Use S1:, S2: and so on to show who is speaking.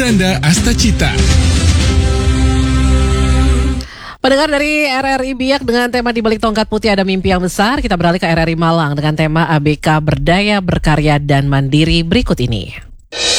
S1: Asranda Astacita.
S2: Pendengar dari RRI Biak dengan tema Di Balik Tongkat Putih Ada Mimpi Yang Besar, kita beralih ke RRI Malang dengan tema ABK Berdaya, Berkarya, dan Mandiri berikut ini.